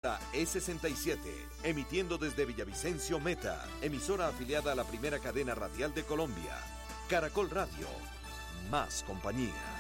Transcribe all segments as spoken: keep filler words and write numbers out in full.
J E sesenta y siete, emitiendo desde Villavicencio Meta, emisora afiliada a la primera cadena radial de Colombia. Caracol Radio, más compañía.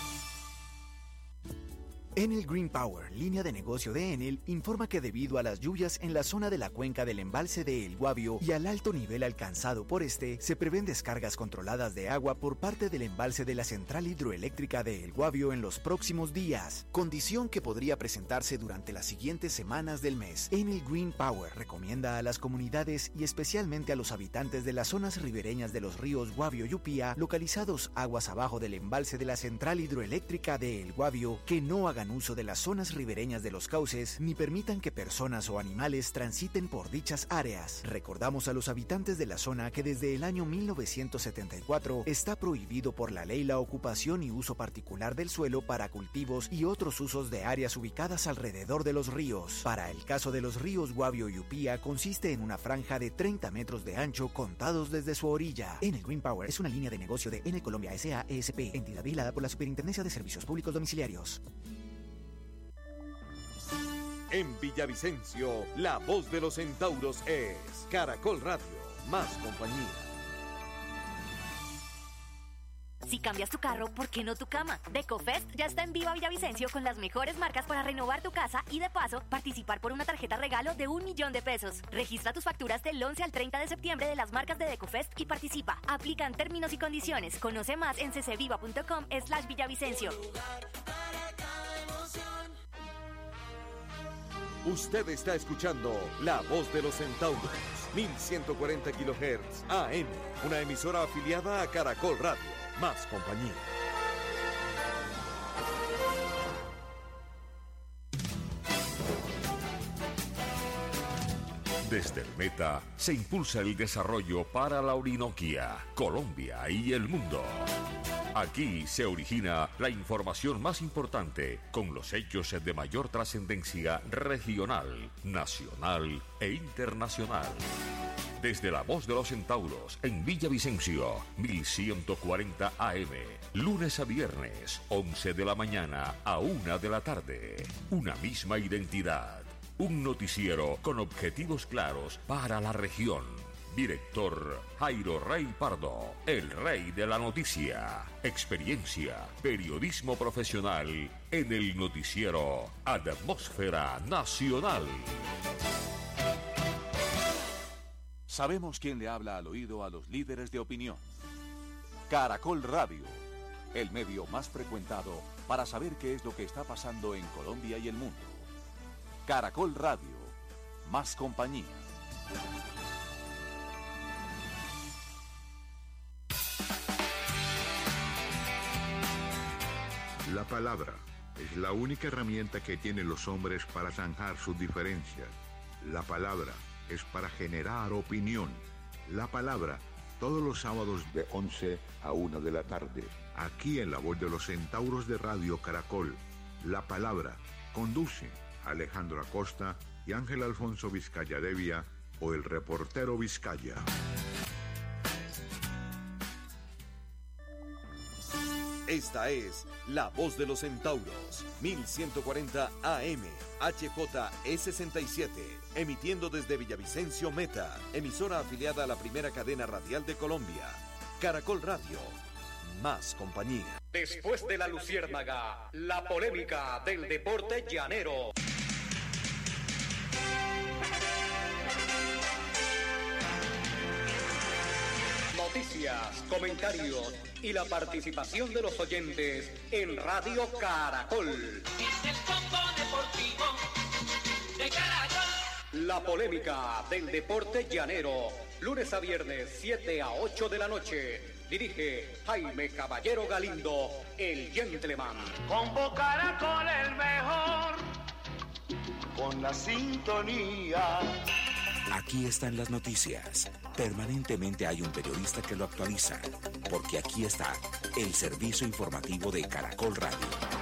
Enel Green Power, línea de negocio de Enel, informa que debido a las lluvias en la zona de la cuenca del embalse de El Guavio y al alto nivel alcanzado por este, se prevén descargas controladas de agua por parte del embalse de la central hidroeléctrica de El Guavio en los próximos días, condición que podría presentarse durante las siguientes semanas del mes. Enel Green Power recomienda a las comunidades y especialmente a los habitantes de las zonas ribereñas de los ríos Guavio y Upía, localizados aguas abajo del embalse de la central hidroeléctrica de El Guavio, que no hagan uso de las zonas ribereñas de los cauces ni permitan que personas o animales transiten por dichas áreas. Recordamos a los habitantes de la zona que desde el año mil novecientos setenta y cuatro está prohibido por la ley la ocupación y uso particular del suelo para cultivos y otros usos de áreas ubicadas alrededor de los ríos. Para el caso de los ríos Guavio y Upía, consiste en una franja de treinta metros de ancho contados desde su orilla. Enel Green Power es una línea de negocio de Enel Colombia S A E S P, entidad vigilada por la Superintendencia de Servicios Públicos Domiciliarios. En Villavicencio, la voz de los centauros es Caracol Radio, más compañía. Si cambias tu carro, ¿por qué no tu cama? Decofest ya está en Viva Villavicencio con las mejores marcas para renovar tu casa y de paso participar por una tarjeta regalo de un millón de pesos. Registra tus facturas del once al treinta de septiembre de las marcas de Decofest y participa. Aplican términos y condiciones. Conoce más en ccviva.com slash Villavicencio. Usted está escuchando La Voz de los Centauros, mil ciento cuarenta kilohertz A M, una emisora afiliada a Caracol Radio, más compañía. Desde el Meta se impulsa el desarrollo para la Orinoquia, Colombia y el mundo. Aquí se origina la información más importante con los hechos de mayor trascendencia regional, nacional e internacional. Desde la Voz de los Centauros en Villavicencio, mil ciento cuarenta A M, lunes a viernes, once de la mañana a una de la tarde. Una misma identidad, un noticiero con objetivos claros para la región. Director Jairo Rey Pardo, el rey de la noticia. Experiencia, periodismo profesional en el noticiero Atmósfera Nacional. Sabemos quién le habla al oído a los líderes de opinión. Caracol Radio, el medio más frecuentado para saber qué es lo que está pasando en Colombia y el mundo. Caracol Radio, más compañía. La palabra es la única herramienta que tienen los hombres para zanjar sus diferencias. La palabra es para generar opinión. La palabra, todos los sábados de once a una de la tarde. Aquí en La Voz de los Centauros de Radio Caracol. La palabra conduce Alejandro Acosta y Ángel Alfonso Vizcaya Devia o el reportero Vizcaya. Esta es La Voz de los Centauros, mil ciento cuarenta A M, H J E sesenta y siete, emitiendo desde Villavicencio Meta, emisora afiliada a la primera cadena radial de Colombia. Caracol Radio, más compañía. Después de la luciérnaga, la polémica del deporte llanero. Noticias, comentarios y la participación de los oyentes en Radio Caracol. Es el combo deportivo de Caracol. La polémica del deporte llanero, lunes a viernes, siete a ocho de la noche. Dirige Jaime Caballero Galindo, el gentleman. Combo Caracol el mejor, con la sintonía. Aquí están las noticias. Permanentemente hay un periodista que lo actualiza, porque aquí está el servicio informativo de Caracol Radio.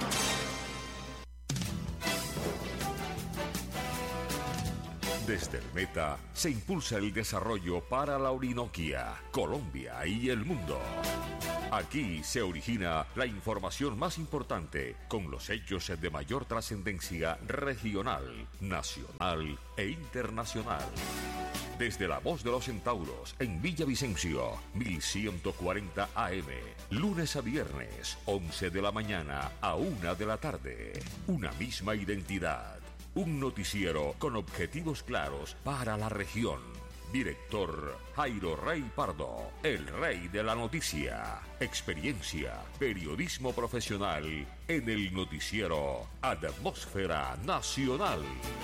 Desde el Meta se impulsa el desarrollo para la Orinoquia, Colombia y el mundo. Aquí se origina la información más importante con los hechos de mayor trascendencia regional, nacional e internacional. Desde la Voz de los Centauros en Villavicencio, mil ciento cuarenta A M, lunes a viernes, once de la mañana a una de la tarde. Una misma identidad. Un noticiero con objetivos claros para la región. Director Jairo Rey Pardo, el rey de la noticia. Experiencia, periodismo profesional en el noticiero Atmósfera Nacional.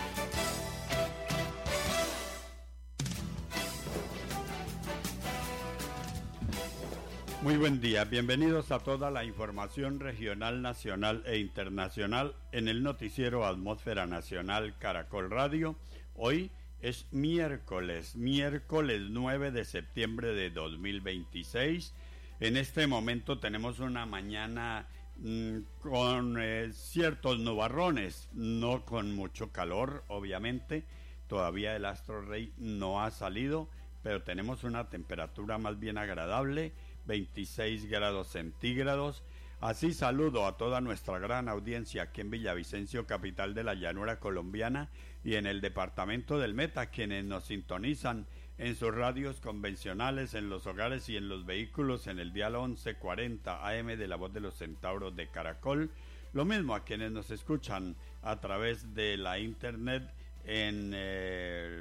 Muy buen día, bienvenidos a toda la información regional, nacional e internacional en el noticiero Atmósfera Nacional Caracol Radio. Hoy es miércoles, miércoles nueve de septiembre de dos mil veintiséis. En este momento tenemos una mañana mmm, con eh, ciertos nubarrones, no con mucho calor, obviamente. Todavía el astro rey no ha salido, pero tenemos una temperatura más bien agradable, veintiséis grados centígrados. Así saludo a toda nuestra gran audiencia aquí en Villavicencio, capital de la llanura colombiana, y en el departamento del Meta, quienes nos sintonizan en sus radios convencionales, en los hogares y en los vehículos en el dial once cuarenta A M de la Voz de los Centauros de Caracol. Lo mismo a quienes nos escuchan a través de la internet en, eh,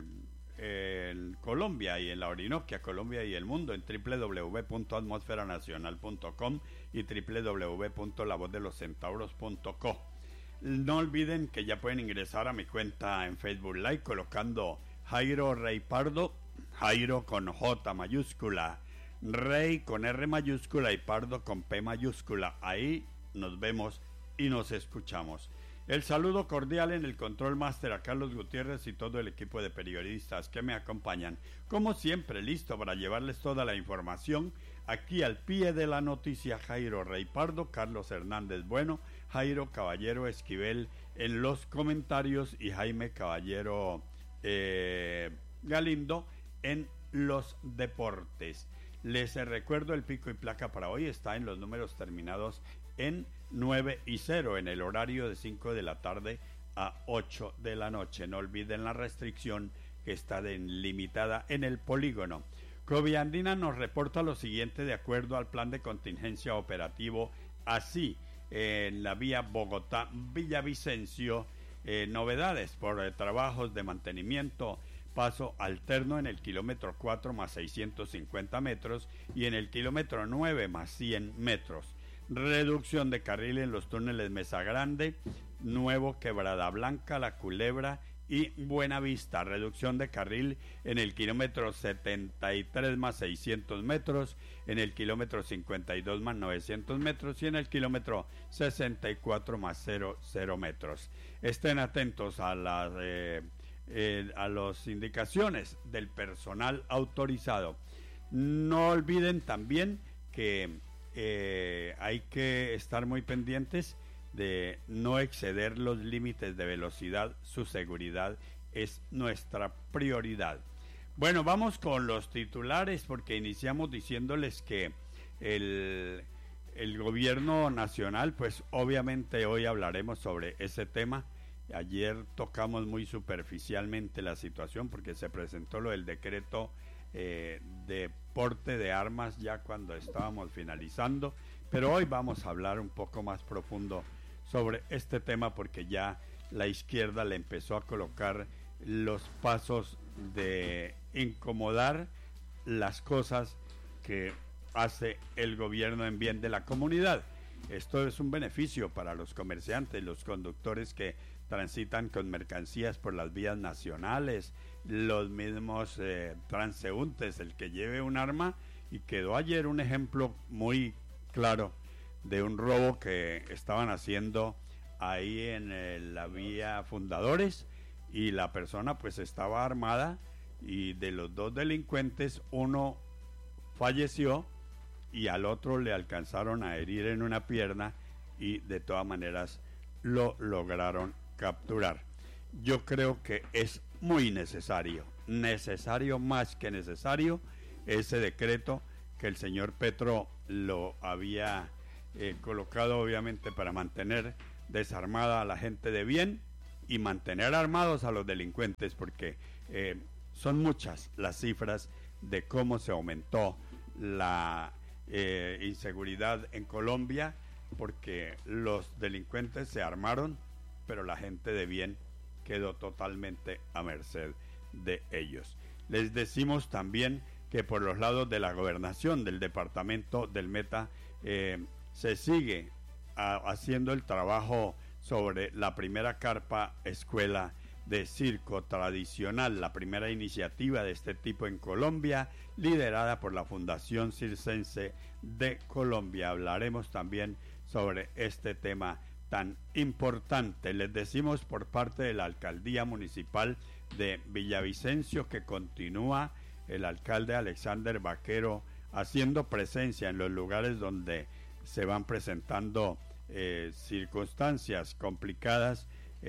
en Colombia y en la Orinoquia, Colombia y el mundo, en doble u doble u doble u punto atmósfera nacional punto com y doble u doble u doble u punto la voz de los centauros punto co. No olviden que ya pueden ingresar a mi cuenta en Facebook Live colocando Jairo Rey Pardo, Jairo con J mayúscula, Rey con R mayúscula y Pardo con P mayúscula. Ahí nos vemos y nos escuchamos. El saludo cordial en el Control Master a Carlos Gutiérrez y todo el equipo de periodistas que me acompañan. Como siempre, listo para llevarles toda la información. Aquí al pie de la noticia, Jairo Rey Pardo, Carlos Hernández Bueno, Jairo Caballero Esquivel en los comentarios y Jaime Caballero eh, Galindo en los deportes. Les recuerdo el pico y placa para hoy está en los números terminados en nueve y cero en el horario de cinco de la tarde a ocho de la noche. No olviden la restricción que está limitada en el polígono. Coviandina nos reporta lo siguiente de acuerdo al plan de contingencia operativo. Así, eh, en la vía Bogotá-Villavicencio, eh, novedades por eh, trabajos de mantenimiento, paso alterno en el kilómetro cuatro más seiscientos cincuenta metros y en el kilómetro nueve más cien metros. Reducción de carril en los túneles Mesa Grande, Nuevo Quebrada Blanca, La Culebra y Buenavista. Reducción de carril en el kilómetro setenta y tres más seiscientos metros, en el kilómetro cincuenta y dos más novecientos metros y en el kilómetro sesenta y cuatro más cero cero metros. Estén atentos a las eh, eh, a las indicaciones del personal autorizado. No olviden también que eh, hay que estar muy pendientes de no exceder los límites de velocidad. Su seguridad es nuestra prioridad. Bueno, vamos con los titulares porque iniciamos diciéndoles que el, el gobierno nacional, pues obviamente hoy hablaremos sobre ese tema. Ayer tocamos muy superficialmente la situación porque se presentó lo del decreto eh, de porte de armas ya cuando estábamos finalizando, pero hoy vamos a hablar un poco más profundo sobre este tema porque ya la izquierda le empezó a colocar los pasos de incomodar las cosas que hace el gobierno en bien de la comunidad. Esto es un beneficio para los comerciantes, los conductores que transitan con mercancías por las vías nacionales, los mismos eh, transeúntes, el que lleve un arma. Y quedó ayer un ejemplo muy claro de un robo que estaban haciendo ahí en eh, la vía Fundadores, y la persona pues estaba armada, y de los dos delincuentes uno falleció y al otro le alcanzaron a herir en una pierna y de todas maneras lo lograron capturar. Yo creo que es muy necesario, necesario más que necesario ese decreto que el señor Petro lo había eh, colocado obviamente para mantener desarmada a la gente de bien y mantener armados a los delincuentes, porque eh, son muchas las cifras de cómo se aumentó la eh, inseguridad en Colombia, porque los delincuentes se armaron, pero la gente de bien quedó totalmente a merced de ellos. Les decimos también que por los lados de la gobernación del departamento del Meta eh, se sigue a, haciendo el trabajo sobre la primera carpa escuela de circo tradicional, la primera iniciativa de este tipo en Colombia, liderada por la Fundación Circense de Colombia. Hablaremos también sobre este tema tan importante. Les decimos por parte de la Alcaldía Municipal de Villavicencio que continúa el alcalde Alexander Vaquero haciendo presencia en los lugares donde se van presentando eh, circunstancias complicadas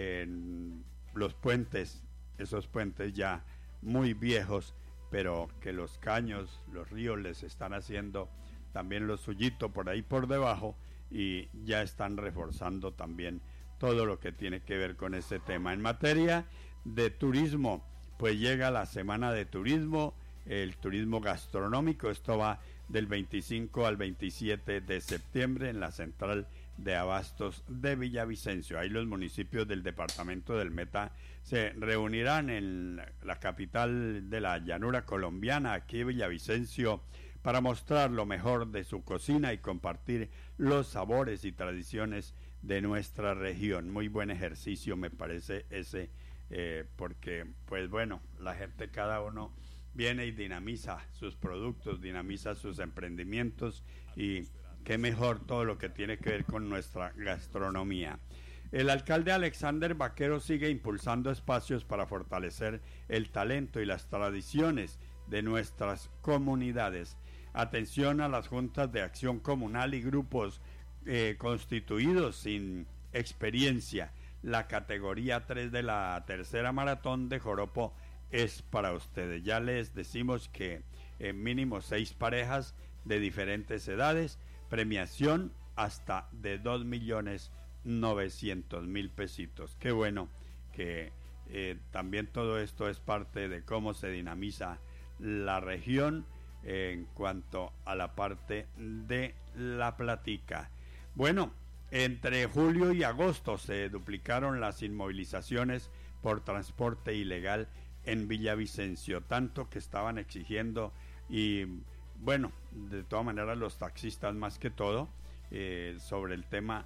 en los puentes, esos puentes ya muy viejos, pero que los caños, los ríos les están haciendo también lo suyito por ahí por debajo, y ya están reforzando también todo lo que tiene que ver con ese tema. En materia de turismo, pues llega la semana de turismo, el turismo gastronómico. Esto va del veinticinco al veintisiete de septiembre en la central de abastos de Villavicencio. Ahí los municipios del departamento del Meta se reunirán en la capital de la llanura colombiana, aquí Villavicencio, para mostrar lo mejor de su cocina y compartir los sabores y tradiciones de nuestra región. Muy buen ejercicio me parece ese, eh, porque pues bueno, la gente, cada uno viene y dinamiza sus productos, dinamiza sus emprendimientos, y qué mejor todo lo que tiene que ver con nuestra gastronomía. El alcalde Alexander Vaquero sigue impulsando espacios para fortalecer el talento y las tradiciones de nuestras comunidades. Atención a las juntas de acción comunal y grupos eh, constituidos sin experiencia. La categoría tres de la tercera maratón de Joropo es para ustedes. Ya les decimos que en mínimo seis parejas de diferentes edades, premiación hasta de dos millones novecientos mil pesitos. Qué bueno que eh, también todo esto es parte de cómo se dinamiza la región eh, en cuanto a la parte de la platica. Bueno, entre julio y agosto se duplicaron las inmovilizaciones por transporte ilegal en Villavicencio, tanto que estaban exigiendo, y bueno, de todas maneras los taxistas más que todo, eh, sobre el tema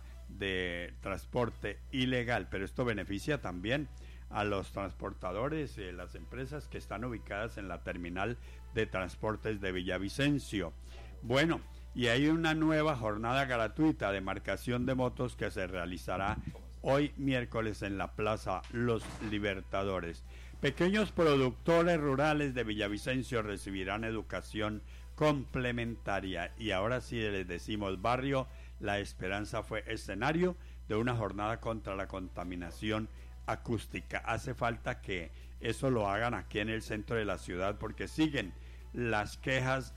de transporte ilegal, pero esto beneficia también a los transportadores, eh, las empresas que están ubicadas en la terminal de transportes de Villavicencio. Bueno, y hay una nueva jornada gratuita de marcación de motos que se realizará hoy miércoles en la Plaza Los Libertadores. Pequeños productores rurales de Villavicencio recibirán educación complementaria. Y ahora sí les decimos, barrio La Esperanza fue escenario de una jornada contra la contaminación acústica. Hace falta que eso lo hagan aquí en el centro de la ciudad, porque siguen las quejas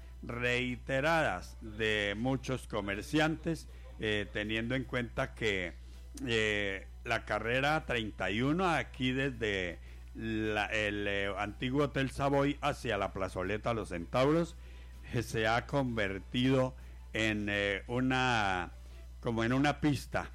reiteradas de muchos comerciantes, eh, teniendo en cuenta que eh, la carrera treinta y uno aquí desde la, el eh, antiguo Hotel Savoy hacia la plazoleta Los Centauros eh, se ha convertido en eh, una como en una pista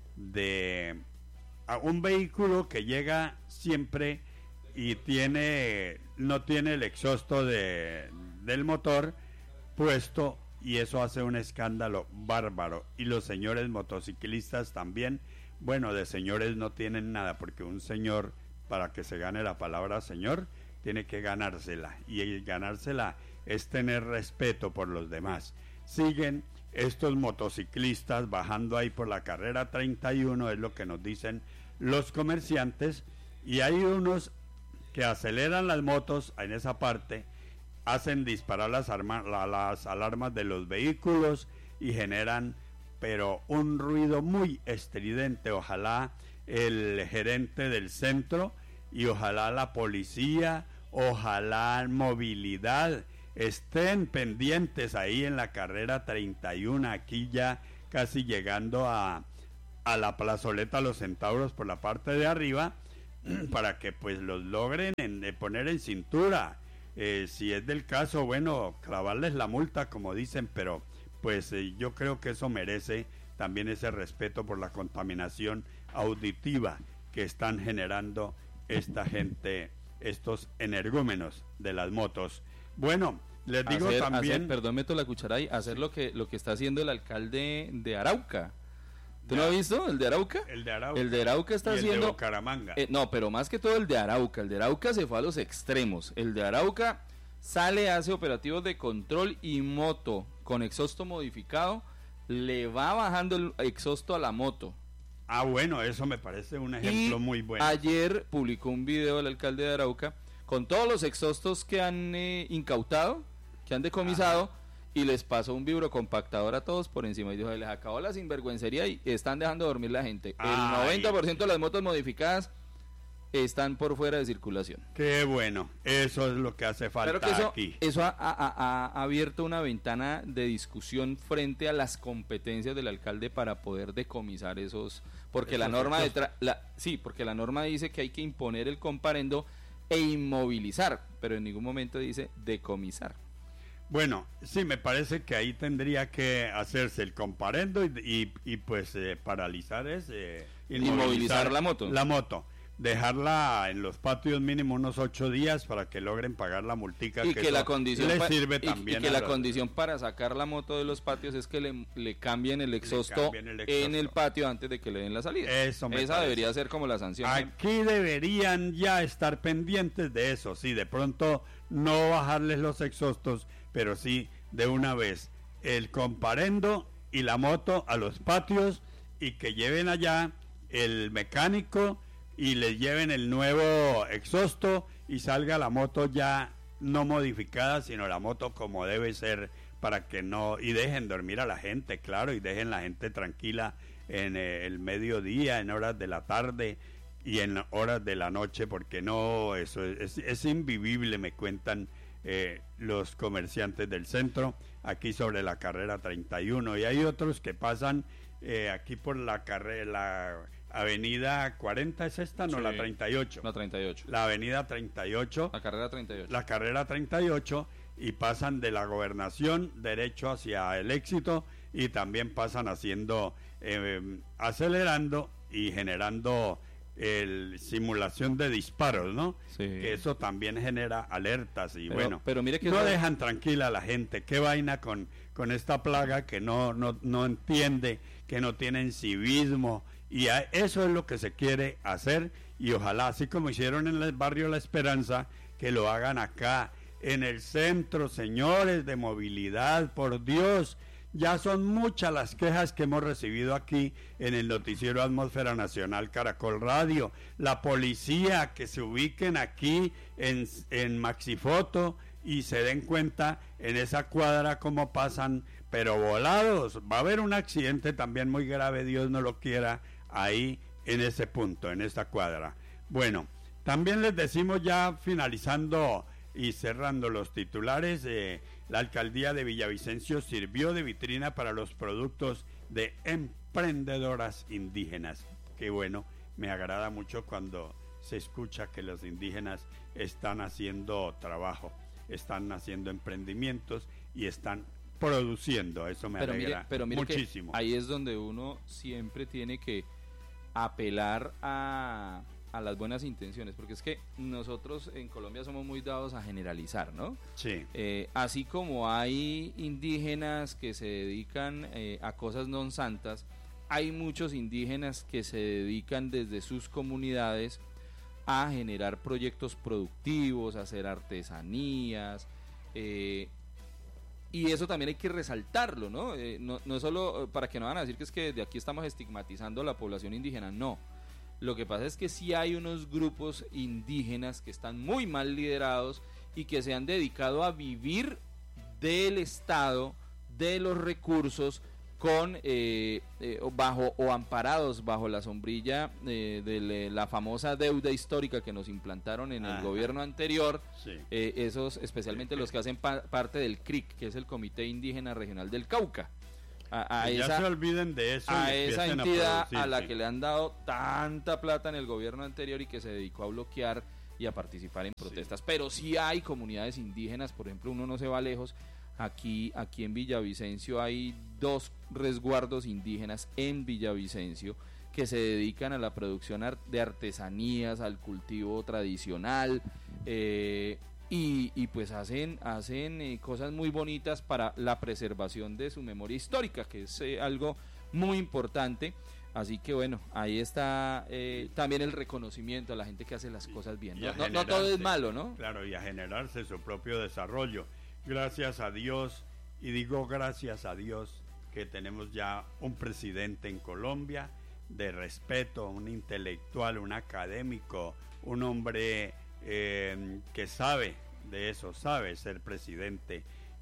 de a un vehículo que llega siempre y tiene no tiene el exhausto de, del motor puesto, y eso hace un escándalo bárbaro. Y los señores motociclistas también, bueno, de señores no tienen nada, porque un señor, para que se gane la palabra señor, tiene que ganársela, y el ganársela es tener respeto por los demás. Siguen estos motociclistas bajando ahí por la carrera treinta y uno, es lo que nos dicen los comerciantes, y hay unos que aceleran las motos en esa parte, hacen disparar las, arma, la, las alarmas de los vehículos y generan pero un ruido muy estridente. Ojalá el gerente del centro y ojalá la policía, ojalá movilidad estén pendientes ahí en la carrera treinta y uno, aquí ya casi llegando a, a la plazoleta Los Centauros por la parte de arriba, para que pues los logren en, de poner en cintura. Eh, si es del caso, bueno, clavarles la multa, como dicen, pero pues eh, yo creo que eso merece también ese respeto por la contaminación auditiva que están generando esta gente, estos energúmenos de las motos. Bueno, les digo hacer, también... Hacer, perdón, meto la cuchara ahí, hacer sí. lo que lo que está haciendo el alcalde de Arauca. ¿Tú ya. ¿No has visto el de Arauca? El de Arauca. El de Arauca está y haciendo... el de Bucaramanga. Eh, no, pero más que todo el de Arauca. El de Arauca se fue a los extremos. El de Arauca sale, hace operativos de control y moto con exhausto modificado, le va bajando el exhausto a la moto. Ah, bueno, eso me parece un ejemplo y muy bueno. Ayer publicó un video el alcalde de Arauca con todos los exhaustos que han eh, incautado, que han decomisado, Ajá. y les pasó un vibrocompactador a todos por encima y dijo, les acabó la sinvergüencería y están dejando dormir la gente. Ay. El noventa por ciento de las motos modificadas están por fuera de circulación. Qué bueno, eso es lo que hace falta que eso, aquí. Eso ha, ha, ha abierto una ventana de discusión frente a las competencias del alcalde para poder decomisar esos, porque la norma de tra- la, sí, porque la norma dice que hay que imponer el comparendo e inmovilizar, pero en ningún momento dice decomisar. Bueno, sí, me parece que ahí tendría que hacerse el comparendo y, y, y pues eh, paralizar es eh, inmovilizar, inmovilizar la moto. La moto. Dejarla en los patios mínimo unos ocho días para que logren pagar la multica y que, que la condición les pa- sirve y, también y que la los... condición para sacar la moto de los patios es que le, le cambien el exhausto, cambien el exhausto en el patio antes de que le den la salida. Eso me Esa parece. debería ser como la sanción. Aquí deberían ya estar pendientes de eso, sí, de pronto no bajarles los exhaustos, pero sí de una vez el comparendo y la moto a los patios y que lleven allá el mecánico y les lleven el nuevo exhausto y salga la moto ya no modificada, sino la moto como debe ser, para que no, y dejen dormir a la gente, claro, y dejen la gente tranquila en eh, el mediodía, en horas de la tarde y en horas de la noche, porque no, eso es, es, es invivible, me cuentan eh, los comerciantes del centro, aquí sobre la carrera treinta y uno, y hay otros que pasan eh, aquí por la carrera, la avenida cuarenta, ¿es esta? No, sí. La treinta y ocho. La treinta y ocho. La avenida treinta y ocho. La carrera treinta y ocho. La carrera treinta y ocho, y pasan de la Gobernación derecho hacia el Éxito, y también pasan haciendo, eh, acelerando y generando el simulación de disparos, ¿no? Sí. Que eso también genera alertas y pero, bueno, pero mire que no eso... dejan tranquila a la gente. Qué vaina con, con esta plaga que no, no, no entiende, que no tienen civismo, y a, eso es lo que se quiere hacer, y ojalá, así como hicieron en el barrio La Esperanza, que lo hagan acá en el centro, señores de movilidad, por Dios. Ya son muchas las quejas que hemos recibido aquí en el noticiero Atmósfera Nacional Caracol Radio. La policía, que se ubiquen aquí en, en Maxifoto y se den cuenta en esa cuadra cómo pasan, pero volados. Va a haber un accidente también muy grave, Dios no lo quiera, ahí en ese punto, en esta cuadra. Bueno, también les decimos, ya finalizando y cerrando los titulares, eh, la alcaldía de Villavicencio sirvió de vitrina para los productos de emprendedoras indígenas. Qué bueno, me agrada mucho cuando se escucha que los indígenas están haciendo trabajo, están haciendo emprendimientos y están produciendo. Eso me pero alegra mire, pero mire muchísimo. Que ahí es donde uno siempre tiene que apelar a... a las buenas intenciones, porque es que nosotros en Colombia somos muy dados a generalizar, ¿no? Sí. Eh, así como hay indígenas que se dedican eh, a cosas non santas, hay muchos indígenas que se dedican desde sus comunidades a generar proyectos productivos, a hacer artesanías, eh, y eso también hay que resaltarlo, ¿no? Eh, no, no solo para que no van a decir que es que de aquí estamos estigmatizando a la población indígena, no. Lo que pasa es que sí hay unos grupos indígenas que están muy mal liderados y que se han dedicado a vivir del Estado, de los recursos, con eh, eh, bajo o amparados bajo la sombrilla eh, de le, la famosa deuda histórica que nos implantaron en Ajá. el gobierno anterior, sí. eh, esos especialmente los que hacen pa parte del C R I C, que es el Comité Indígena Regional del Cauca. A, a esa, ya se olviden de eso a esa entidad a, a la que le han dado tanta plata en el gobierno anterior y que se dedicó a bloquear y a participar en protestas. Sí. Pero sí hay comunidades indígenas, por ejemplo, uno no se va lejos, aquí, aquí en Villavicencio hay dos resguardos indígenas en Villavicencio que se dedican a la producción de artesanías, al cultivo tradicional, eh, Y, y pues hacen hacen eh, cosas muy bonitas para la preservación de su memoria histórica, que es eh, algo muy importante. Así que bueno, ahí está eh, también el reconocimiento a la gente que hace las cosas bien. No, no, no todo es malo, ¿no? Claro, y a generarse su propio desarrollo. Gracias a Dios, y digo gracias a Dios, que tenemos ya un presidente en Colombia de respeto, un intelectual, un académico, un hombre... Eh, que sabe de eso, sabe ser presidente,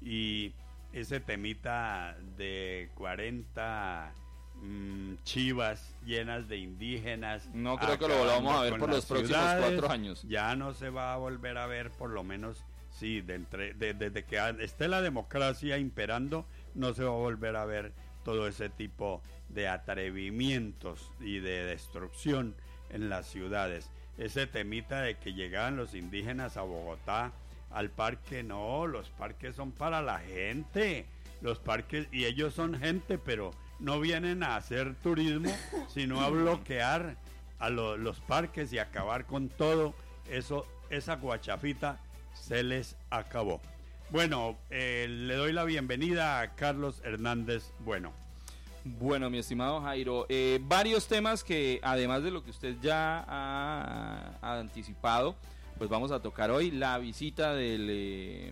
y ese temita de cuarenta mmm, chivas llenas de indígenas, no creo que lo volvamos a ver por los próximos ciudades, cuatro años. Ya no se va a volver a ver, por lo menos, sí, de entre, de, desde que esté la democracia imperando, no se va a volver a ver todo ese tipo de atrevimientos y de destrucción en las ciudades. Ese temita de que llegaban los indígenas a Bogotá al parque, no, los parques son para la gente, los parques, y ellos son gente, pero no vienen a hacer turismo, sino a bloquear a lo, los parques y acabar con todo eso. Esa guachafita se les acabó. Bueno, eh, le doy la bienvenida a Carlos Hernández Bueno. Bueno, mi estimado Jairo, eh, varios temas que además de lo que usted ya ha, ha anticipado, pues vamos a tocar hoy. La visita del eh,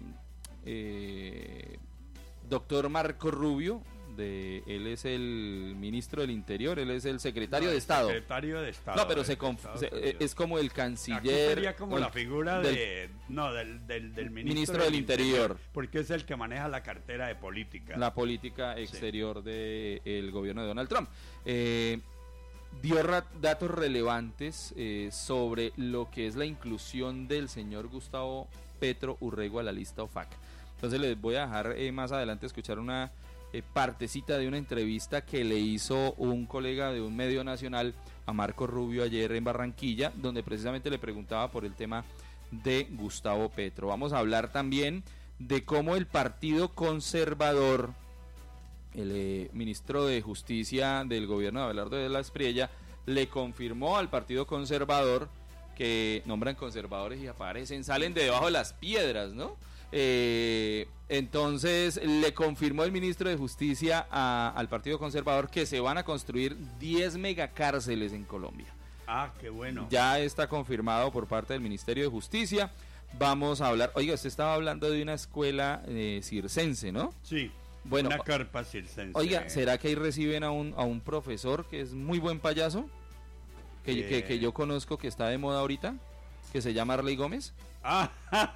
eh, doctor Marco Rubio, de, él es el ministro del Interior, él es el secretario no, de Estado. Secretario de Estado. No, pero se, se es como el canciller. Aquí sería como la figura del, de, no, del, del, del ministro, ministro del, del interior, interior. Porque es el que maneja la cartera de política. La política exterior sí. del gobierno de Donald Trump. Eh, dio datos relevantes eh, sobre lo que es la inclusión del señor Gustavo Petro Urrego a la lista O F A C. Entonces les voy a dejar eh, más adelante escuchar una Eh, partecita de una entrevista que le hizo un colega de un medio nacional a Marco Rubio ayer en Barranquilla, donde precisamente le preguntaba por el tema de Gustavo Petro. Vamos a hablar también de cómo el Partido Conservador, el eh, ministro de Justicia del gobierno de Abelardo de la Espriella, le confirmó al Partido Conservador, que nombran conservadores y aparecen, salen de debajo de las piedras, ¿no? Eh, entonces le confirmó el ministro de Justicia a, al Partido Conservador que se van a construir diez megacárceles en Colombia. Ah, qué bueno. Ya está confirmado por parte del Ministerio de Justicia. Vamos a hablar, oiga, usted estaba hablando de una escuela eh, circense, ¿no? Sí, bueno, una carpa circense. Oiga, ¿será que ahí reciben a un, a un profesor que es muy buen payaso? Que, eh. que, que yo conozco, que está de moda ahorita, que se llama Arley Gómez. Ah,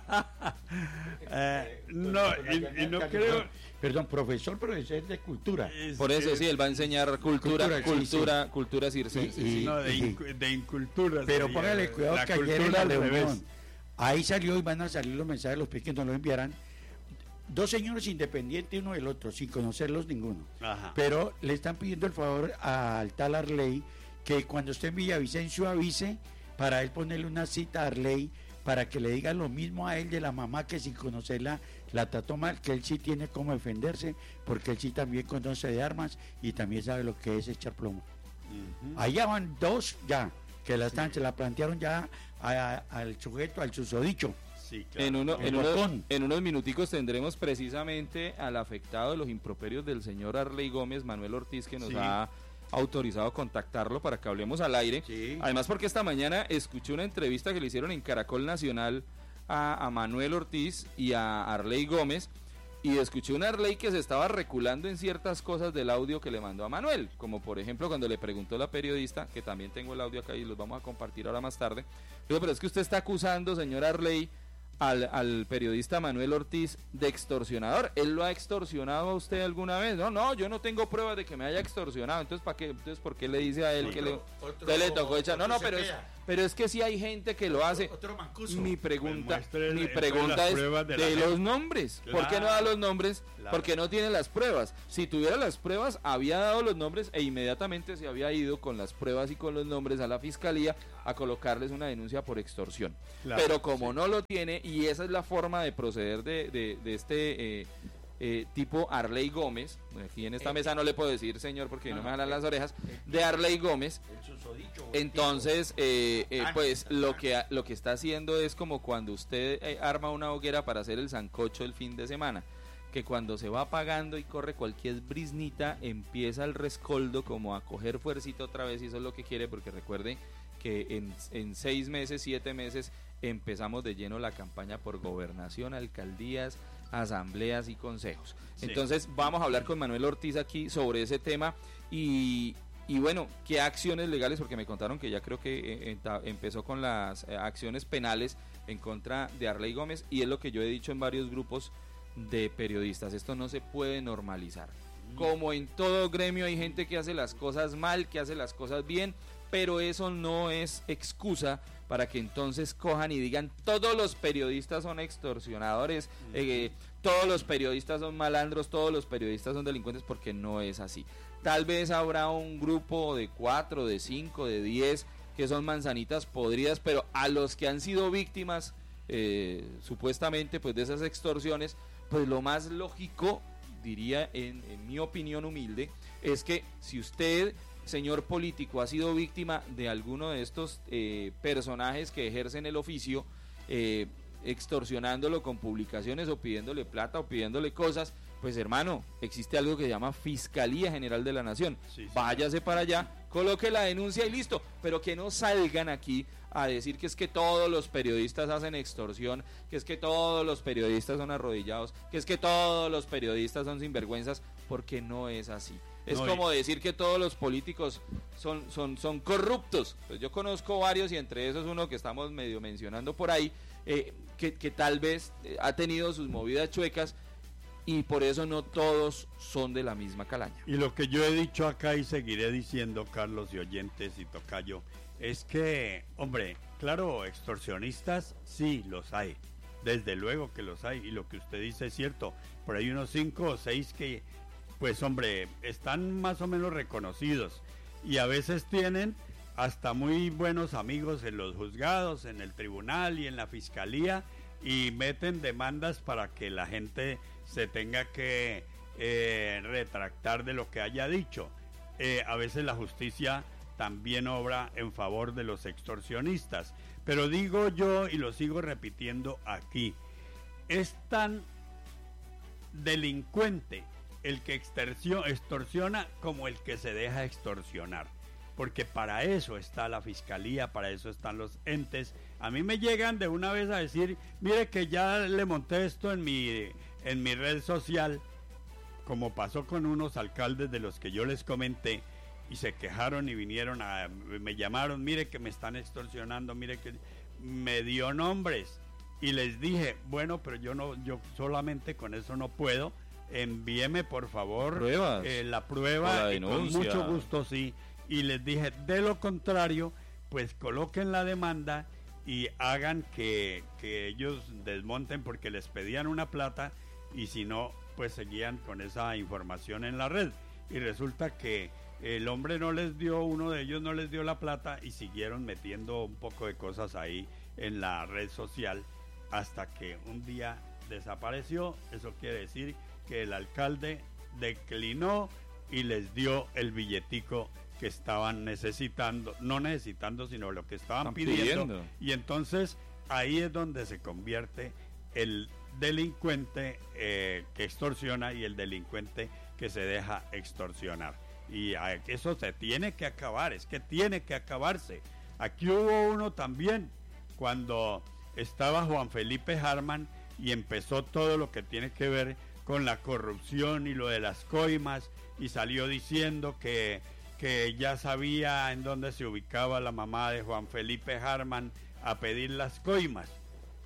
eh, no, y, y no creo. Perdón, profesor, pero ese es de cultura. Es, Por eso es, sí, él va a enseñar cultura, cultura, cultura, sí, sí. cultura circense. Sí, no, de, inc de incultura. Pero sería, póngale cuidado que ayer en la reunión, ahí salió y van a salir los mensajes, los piques nos los enviarán. Dos señores independientes uno del otro, sin conocerlos ninguno. Ajá. Pero le están pidiendo el favor al tal Arley que cuando esté en Villavicencio avise para él ponerle una cita a Arley para que le diga lo mismo a él de la mamá, que sin conocerla la trató mal, que él sí tiene cómo defenderse, porque él sí también conoce de armas y también sabe lo que es echar plomo. Uh-huh. Allá van dos ya, que la están, sí. se la plantearon ya a, a, al sujeto, al susodicho. Sí, claro. En, uno, en, unos, en unos minuticos tendremos precisamente al afectado de los improperios del señor Arley Gómez, Manuel Ortiz, que nos sí. ha autorizado contactarlo para que hablemos al aire. Sí. Además, porque esta mañana escuché una entrevista que le hicieron en Caracol Nacional a, a Manuel Ortiz y a Arley Gómez, y escuché una Arley que se estaba reculando en ciertas cosas del audio que le mandó a Manuel, como por ejemplo cuando le preguntó la periodista, que también tengo el audio acá y los vamos a compartir ahora más tarde, digo, pero es que usted está acusando, señor Arley, al, al periodista Manuel Ortiz de extorsionador. ¿Él lo ha extorsionado a usted alguna vez? No, no, yo no tengo pruebas de que me haya extorsionado. Entonces, ¿para qué? Entonces, ¿por qué le dice a él otro, que le, otro, le tocó echar? No, no, pero es, pero es que sí hay gente que lo hace. Otro mi pregunta, pues mi pregunta es de, de los nombres. Claro. ¿Por qué no da los nombres? Claro. Porque no tiene las pruebas. Si tuviera las pruebas, había dado los nombres e inmediatamente se había ido con las pruebas y con los nombres a la fiscalía a colocarles una denuncia por extorsión. Claro, pero como sí. no lo tiene, y esa es la forma de proceder de, de, de este eh, eh, tipo Arley Gómez, aquí en esta eh, mesa no le puedo decir señor porque no, no me jalan eh, las orejas, eh, de Arley Gómez, entonces eh, eh, pues lo que, lo que está haciendo es como cuando usted eh, arma una hoguera para hacer el sancocho el fin de semana, que cuando se va apagando y corre cualquier briznita, empieza el rescoldo como a coger fuercita otra vez, y eso es lo que quiere, porque recuerde que en, en seis meses, siete meses, empezamos de lleno la campaña por gobernación, alcaldías, asambleas y consejos. Sí. Entonces vamos a hablar con Manuel Ortiz aquí sobre ese tema y, y bueno, qué acciones legales, porque me contaron que ya creo que eh, empezó con las eh, acciones penales en contra de Arley Gómez, y es lo que yo he dicho en varios grupos de periodistas, esto no se puede normalizar. Como en todo gremio hay gente que hace las cosas mal, que hace las cosas bien, pero eso no es excusa para que entonces cojan y digan todos los periodistas son extorsionadores, eh, todos los periodistas son malandros, todos los periodistas son delincuentes, porque no es así. Tal vez habrá un grupo de cuatro, de cinco, de diez que son manzanitas podridas, pero a los que han sido víctimas eh, supuestamente pues de esas extorsiones, pues lo más lógico, diría en, en mi opinión humilde, es que si usted, señor político, ha sido víctima de alguno de estos eh, personajes que ejercen el oficio, eh, extorsionándolo con publicaciones o pidiéndole plata o pidiéndole cosas, pues hermano, existe algo que se llama Fiscalía General de la Nación. Sí, sí, váyase para allá, coloque la denuncia y listo, pero que no salgan aquí a decir que es que todos los periodistas hacen extorsión, que es que todos los periodistas son arrodillados, que es que todos los periodistas son sinvergüenzas, porque no es así. Es no, como y... decir que todos los políticos son, son, son corruptos. Pues yo conozco varios, y entre esos uno que estamos medio mencionando por ahí, eh, que, que tal vez eh, ha tenido sus movidas chuecas, y por eso no todos son de la misma calaña. Y lo que yo he dicho acá y seguiré diciendo, Carlos y oyentes y tocayo, es que, hombre, claro, extorsionistas sí los hay, desde luego que los hay, y lo que usted dice es cierto. Por ahí unos cinco o seis que, pues hombre, están más o menos reconocidos, y a veces tienen hasta muy buenos amigos en los juzgados, en el tribunal y en la fiscalía, y meten demandas para que la gente se tenga que eh, retractar de lo que haya dicho. Eh, a veces la justicia también obra en favor de los extorsionistas, pero digo yo, y lo sigo repitiendo aquí, es tan delincuente el que extorsiona como el que se deja extorsionar, porque para eso está la fiscalía, para eso están los entes. A mí me llegan de una vez a decir, mire que ya le monté esto en mi, en mi red social, como pasó con unos alcaldes de los que yo les comenté, y se quejaron y vinieron a, me llamaron, mire que me están extorsionando, mire que me dio nombres, y les dije, bueno, pero yo no, yo solamente con eso no puedo, envíeme por favor eh, la prueba, la con mucho gusto sí, y les dije, de lo contrario, pues coloquen la demanda y hagan que, que ellos desmonten, porque les pedían una plata, y si no, pues seguían con esa información en la red, y resulta que el hombre no les dio, uno de ellos no les dio la plata, y siguieron metiendo un poco de cosas ahí en la red social, hasta que un día desapareció. Eso quiere decir que el alcalde declinó y les dio el billetico que estaban necesitando, no necesitando, sino lo que estaban pidiendo, pidiendo, y entonces ahí es donde se convierte el delincuente eh, que extorsiona y el delincuente que se deja extorsionar, y eso se tiene que acabar, es que tiene que acabarse. Aquí hubo uno también cuando estaba Juan Felipe Harman y empezó todo lo que tiene que ver con la corrupción y lo de las coimas, y salió diciendo que que ya sabía en dónde se ubicaba la mamá de Juan Felipe Harman a pedir las coimas,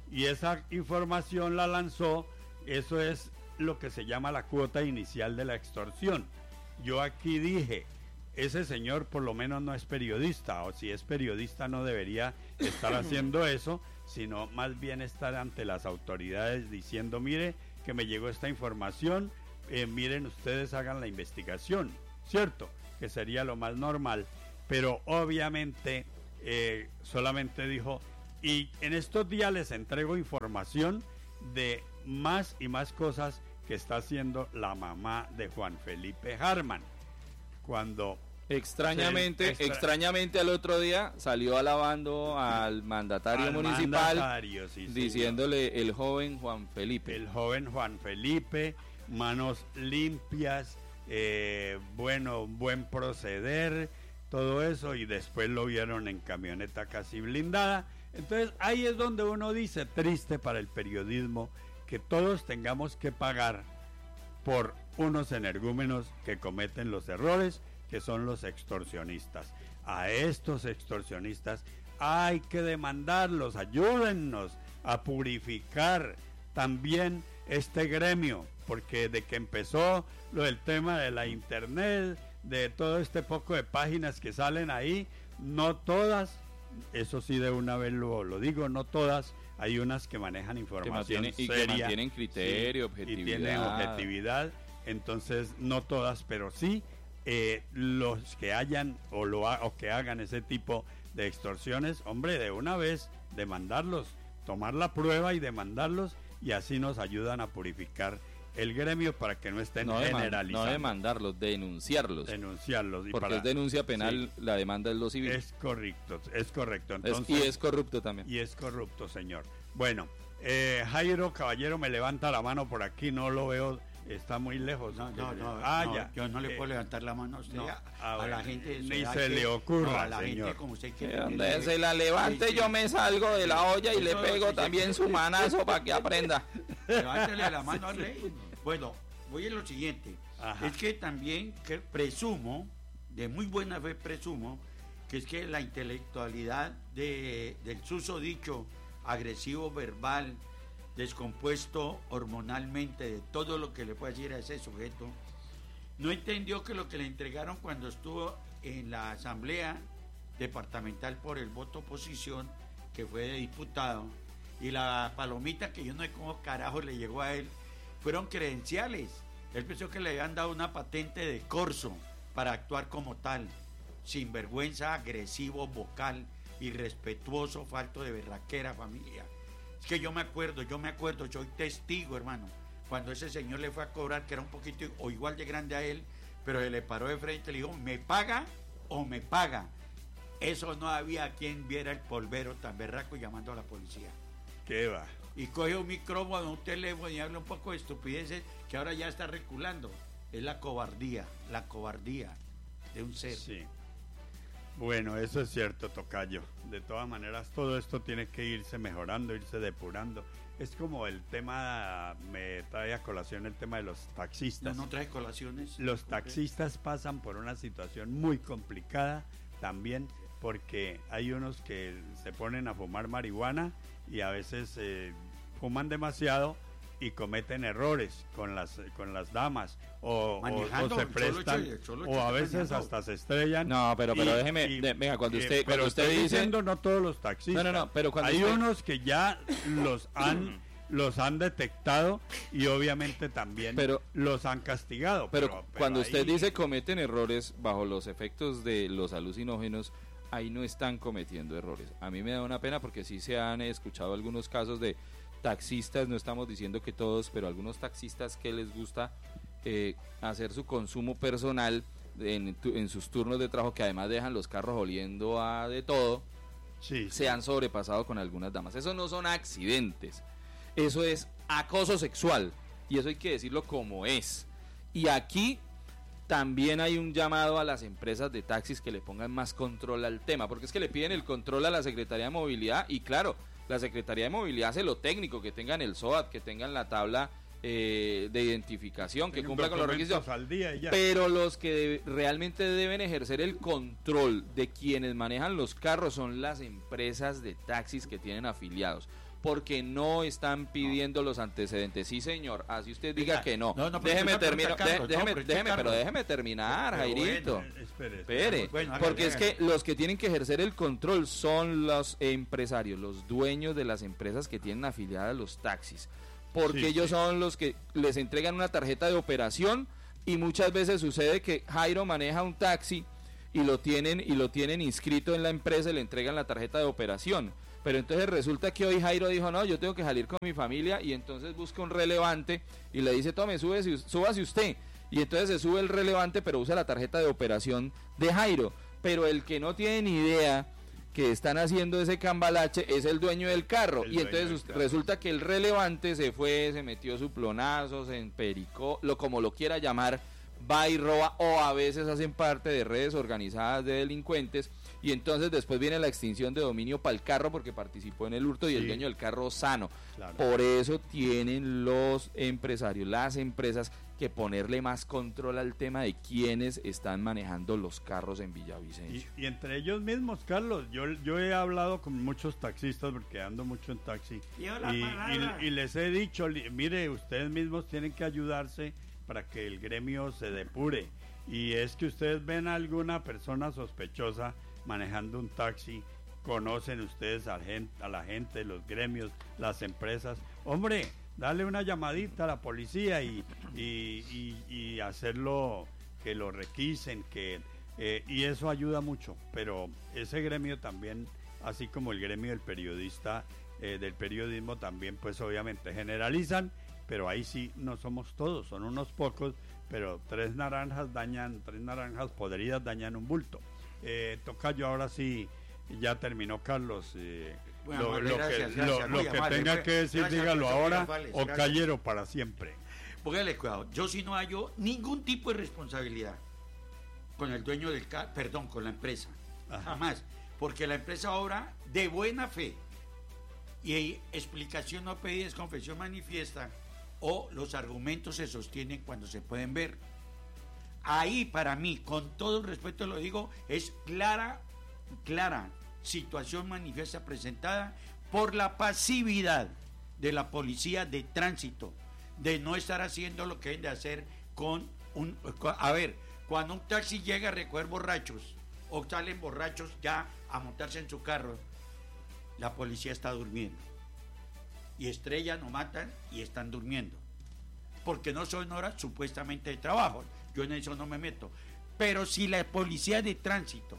y esa información la lanzó. Eso es lo que se llama la cuota inicial de la extorsión. Yo aquí dije, ese señor por lo menos no es periodista, o si es periodista no debería estar haciendo eso, sino más bien estar ante las autoridades diciendo, mire que me llegó esta información, eh, miren ustedes, hagan la investigación, ¿cierto? Que sería lo más normal, pero obviamente eh, solamente dijo, y en estos días les entrego información de más y más cosas que está haciendo la mamá de Juan Felipe Harman. Cuando extrañamente, extra... extrañamente al otro día salió alabando al mandatario al municipal, mandatario, sí, diciéndole señor. El joven Juan Felipe. El joven Juan Felipe, manos limpias, eh, bueno, buen proceder, todo eso, y después lo vieron en camioneta casi blindada. Entonces ahí es donde uno dice, triste para el periodismo, que todos tengamos que pagar por unos energúmenos que cometen los errores, que son los extorsionistas. A estos extorsionistas hay que demandarlos, ayúdennos a purificar también este gremio, porque de que empezó lo del tema de la internet, de todo este poco de páginas que salen ahí, no todas, eso sí de una vez lo, lo digo, no todas, hay unas que manejan información que mantiene, seria, y que mantienen criterio, sí, objetividad. Y tienen objetividad, entonces no todas, pero sí eh, los que hayan o, lo ha, o que hagan ese tipo de extorsiones, hombre, de una vez demandarlos, tomar la prueba y demandarlos, y así nos ayudan a purificar el gremio para que no estén no generalizando. No demandarlos, denunciarlos. Denunciarlos. Y porque para, es denuncia penal, sí, la demanda es lo civil. Es correcto, es correcto. Entonces, es, y es corrupto también. Y es corrupto, señor. Bueno, eh, Jairo Caballero me levanta la mano por aquí, no lo veo, está muy lejos. No, no, no, ah, no ya. Yo no le eh, puedo levantar la mano a usted, no, a, a, a ver, la gente. Ni se que, le ocurra, no, a la señor. gente como usted quiere. Donde se la levante, sí, sí. Yo me salgo de la olla y eso, le pego sí, también sí, su manazo para que aprenda. Levántele la mano al rey. Bueno, voy a lo siguiente. Ajá. Es que también que presumo, de muy buena fe presumo, que es que la intelectualidad de, del susodicho agresivo verbal, descompuesto hormonalmente, de todo lo que le puede decir a ese sujeto, no entendió que lo que le entregaron cuando estuvo en la asamblea departamental por el voto oposición, que fue de diputado, y la palomita que yo no sé cómo carajo le llegó a él, fueron credenciales. Él pensó que le habían dado una patente de corso para actuar como tal, sinvergüenza, agresivo, vocal, irrespetuoso, falto de berraquera, familia. Es que yo me acuerdo, yo me acuerdo, soy testigo, hermano, cuando ese señor le fue a cobrar, que era un poquito o igual de grande a él, pero se le paró de frente y le dijo, ¿me paga o me paga? Eso no había quien viera el polvero tan berraco llamando a la policía. ¿Qué va? Y coge un micrófono, un teléfono y habla un poco de estupideces que ahora ya está reculando. Es la cobardía, la cobardía de un ser. Sí. Bueno, eso es cierto, tocayo. De todas maneras, todo esto tiene que irse mejorando, irse depurando. Es como el tema, me trae a colación el tema de los taxistas. No, no trae colaciones. Los taxistas pasan por una situación muy complicada también, porque hay unos que se ponen a fumar marihuana y a veces eh, fuman demasiado y cometen errores con las con las damas o, o, o se prestan solo, solo o a veces manejando. Hasta se estrellan. No, pero pero y, déjeme, y, de, venga, cuando usted, eh, cuando pero usted estoy dice diciendo no todos los taxistas. No, no, no, pero cuando hay usted... unos que ya los han los han detectado y obviamente también pero, los han castigado. Pero, pero, pero cuando ahí... usted dice cometen errores bajo los efectos de los alucinógenos, ahí no están cometiendo errores. A mí me da una pena porque sí se han escuchado algunos casos de taxistas, no estamos diciendo que todos, pero algunos taxistas que les gusta eh, hacer su consumo personal en, en sus turnos de trabajo, que además dejan los carros oliendo a de todo, sí, se sí. han sobrepasado con algunas damas. Eso no son accidentes, eso es acoso sexual, y eso hay que decirlo como es. Y aquí también hay un llamado a las empresas de taxis que le pongan más control al tema, porque es que le piden el control a la Secretaría de Movilidad, y claro, la Secretaría de Movilidad hace lo técnico, que tengan el S O A T, que tengan la tabla eh, de identificación, que cumpla con los requisitos, al día y ya. Pero los que de, realmente deben ejercer el control de quienes manejan los carros son las empresas de taxis que tienen afiliados. porque no están pidiendo no. los antecedentes. Sí, señor, así usted diga Venga, que no. no, no déjeme terminar, déjeme, déjeme, no, déjeme pero déjeme terminar, pero Jairito. Bueno, espere, espere bueno, porque es que los que tienen que ejercer el control son los empresarios, los dueños de las empresas que tienen afiliadas los taxis, porque sí, ellos sí. son los que les entregan una tarjeta de operación y muchas veces sucede que Jairo maneja un taxi y lo tienen y lo tienen inscrito en la empresa y le entregan la tarjeta de operación. Pero entonces resulta que hoy Jairo dijo, no, yo tengo que salir con mi familia, y entonces busca un relevante y le dice, tome, súbese, súbase usted, y entonces se sube el relevante pero usa la tarjeta de operación de Jairo, pero el que no tiene ni idea que están haciendo ese cambalache es el dueño del carro, el y entonces carro. resulta que el relevante se fue, se metió su plonazo, se empericó, lo como lo quiera llamar, va y roba, o a veces hacen parte de redes organizadas de delincuentes, y entonces después viene la extinción de dominio para el carro porque participó en el hurto y sí. el dueño del carro sano. Claro. Por eso tienen los empresarios, las empresas, que ponerle más control al tema de quiénes están manejando los carros en Villavicencio. Y, y entre ellos mismos, Carlos, yo, yo he hablado con muchos taxistas porque ando mucho en taxi y, y, y les he dicho, mire, ustedes mismos tienen que ayudarse para que el gremio se depure, y es que ustedes ven a alguna persona sospechosa manejando un taxi, conocen ustedes a, gente, a la gente, los gremios, las empresas, hombre, dale una llamadita a la policía y, y, y, y hacerlo, que lo requisen, que eh, y eso ayuda mucho, pero ese gremio también, así como el gremio del periodista, eh, del periodismo también, pues obviamente generalizan, pero ahí sí no somos todos, son unos pocos, pero tres naranjas dañan, tres naranjas podridas dañan un bulto. Eh, Tocayo, ahora sí, ya terminó Carlos, eh, bueno, lo, vale, lo gracias, que, gracias, lo, lo que amable, tenga que decir, gracias, dígalo ahora vale, o callero para siempre. Póngale cuidado, yo sí no hallo ningún tipo de responsabilidad con el dueño del carro, perdón, con la empresa, Ajá. jamás, porque la empresa obra de buena fe y explicación no pedida es confesión manifiesta, o los argumentos se sostienen cuando se pueden ver. Ahí para mí, con todo el respeto lo digo, es clara, clara situación manifiesta presentada por la pasividad de la policía de tránsito, de no estar haciendo lo que deben de hacer con un... A ver, cuando un taxi llega a recoger borrachos, o salen borrachos ya a montarse en su carro, la policía está durmiendo. Y estrellan o matan y están durmiendo. Porque no son horas supuestamente de trabajo. Yo en eso no me meto. Pero si la policía de tránsito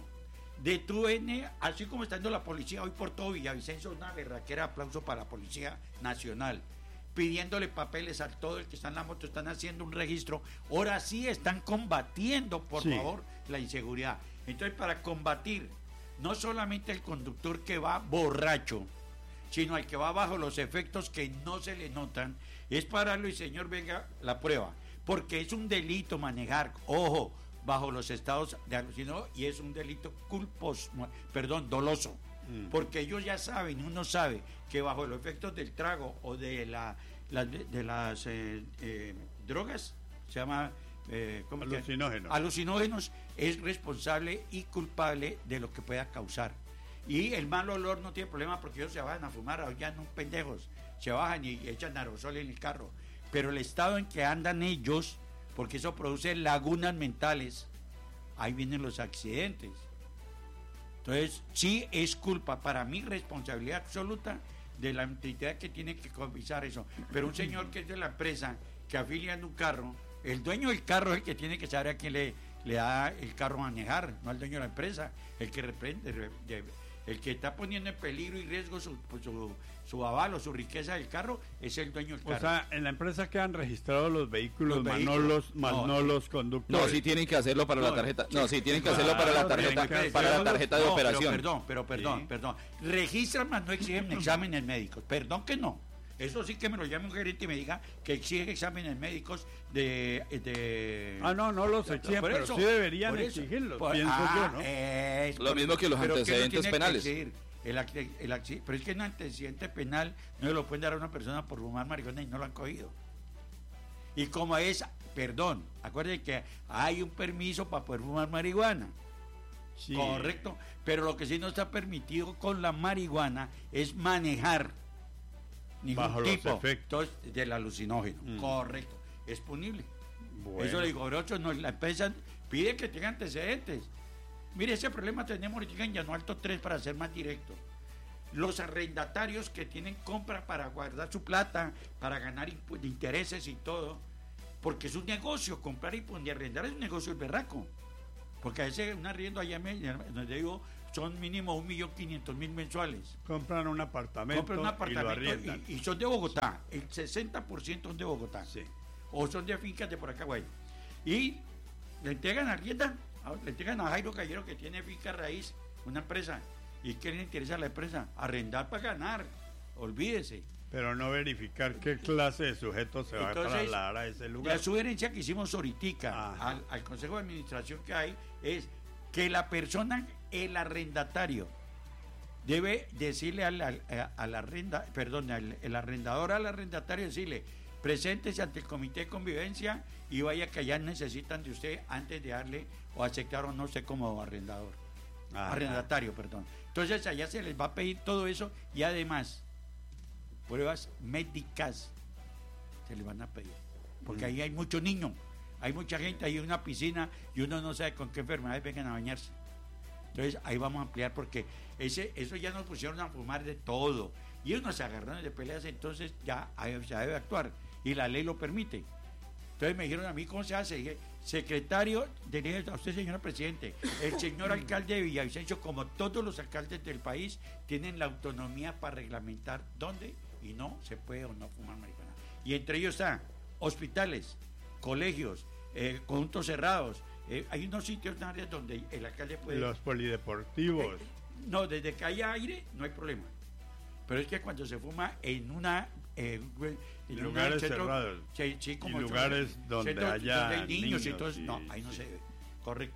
detuene, así como está yendo la policía hoy por todo Villavicencio, una berraquera, aplauso para la Policía Nacional, pidiéndole papeles a todo el que está en la moto, están haciendo un registro, ahora sí están combatiendo, por sí. favor, la inseguridad. Entonces, para combatir no solamente el conductor que va borracho, sino el que va bajo los efectos que no se le notan, es pararlo y, señor, venga la prueba, porque es un delito manejar, ojo, bajo los estados de alucinógeno, y es un delito culposo, perdón, doloso, mm. porque ellos ya saben, uno sabe que bajo los efectos del trago o de la, la de las eh, eh, drogas, se llama eh, ¿cómo alucinógenos. Que? alucinógenos, es responsable y culpable de lo que pueda causar. Y el mal olor no tiene problema porque ellos se bajan a fumar, ya no pendejos, se bajan y echan aerosol en el carro. Pero el estado en que andan ellos, porque eso produce lagunas mentales, ahí vienen los accidentes. Entonces, sí es culpa, para mí, responsabilidad absoluta de la entidad que tiene que comisar eso. Pero un señor que es de la empresa, que afilia en un carro, el dueño del carro es el que tiene que saber a quién le, le da el carro a manejar, no al dueño de la empresa, el que reprende, el que está poniendo en peligro y riesgo su, su, su aval o su riqueza del carro es el dueño del carro. O sea, en la empresa quedan registrados los vehículos, los más, vehículos. No los, más no, no los conductores. No, sí tienen que hacerlo para no, la tarjeta. No, sí tienen que claro, hacerlo para la tarjeta, que, para la tarjeta de no, operación. Pero perdón, pero perdón, sí. perdón. Registran, más no exigen exámenes médicos. Perdón que no. Eso sí que me lo llame un gerente y me diga que exige exámenes médicos de... de ah, no, no los exigen, pero eso, sí deberían exigirlos, por, pienso ah, yo, ¿no? Es, lo mismo que los antecedentes penales. El, el, el, pero es que un antecedente penal no lo pueden dar a una persona por fumar marihuana y no lo han cogido. Y como es, perdón, acuérdense que hay un permiso para poder fumar marihuana. Sí. Correcto, pero lo que sí no está permitido con la marihuana es manejar ningún bajo tipo los efectos del alucinógeno. Mm. Correcto, es punible. Bueno. Eso le digo, Orocho, no, la empresa pide que tenga antecedentes. Mire, ese problema tenemos ahorita en Llano Alto tres, para ser más directo. Los arrendatarios que tienen compra para guardar su plata, para ganar impu- intereses y todo, porque es un negocio, comprar y, y arrendar es un negocio el berraco. Porque a veces un arriendo allá, me, donde digo, son mínimo un millón quinientos mil mensuales. Compran un apartamento, Compran un apartamento y lo arriendan. y, y son de Bogotá. El sesenta por ciento son de Bogotá. Sí. O son de fincas de por acá, güey. Y le entregan a arrienda, le entregan a Jairo Callero, que tiene finca raíz, una empresa. ¿Y qué le interesa a la empresa? Arrendar para ganar. Olvídese. Pero no verificar qué clase de sujeto se va Entonces, a trasladar a ese lugar. La sugerencia que hicimos ahorita al, al Consejo de Administración que hay es que la persona, el arrendatario, debe decirle al, al, al arrenda, perdón, al, el arrendador al arrendatario, decirle, preséntese ante el comité de convivencia y vaya que allá necesitan de usted antes de darle o aceptar o no sé como arrendador. Ajá. Arrendatario, perdón. Entonces allá se les va a pedir todo eso y además pruebas médicas se les van a pedir. Porque Mm. ahí hay muchos niños, hay mucha gente, hay una piscina y uno no sabe con qué enfermedades vengan a bañarse. Entonces ahí vamos a ampliar porque ese, eso ya nos pusieron a fumar de todo. Y unos se agarraron de peleas, entonces ya se debe actuar. Y la ley lo permite. Entonces me dijeron a mí, ¿cómo se hace? Dije, secretario, de a usted, señor presidente, el señor alcalde de Villavicencio, como todos los alcaldes del país, tienen la autonomía para reglamentar dónde y no se puede o no fumar marihuana. Y entre ellos está hospitales, colegios, eh, conjuntos cerrados. Eh, hay unos sitios, áreas donde el alcalde puede... Los polideportivos. Eh, no, desde que haya aire no hay problema. Pero es que cuando se fuma en una... Eh, en lugares una centro, cerrados. Sí, sí, como y lugares son, donde centro, haya donde hay niños, niños y todo eso. y, No, ahí no sí. se debe. Correcto.